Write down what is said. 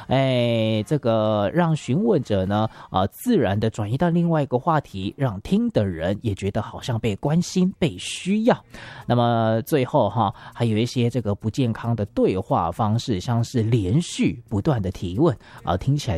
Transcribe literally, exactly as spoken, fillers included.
哎，这个让询问者呢，呃，自然的转移到另外一个话题，让听的人也觉得好像被关心、被需要。那么最后哈，还有一些这个不健康的对话方式，像是连续不断的提问啊、呃，听起来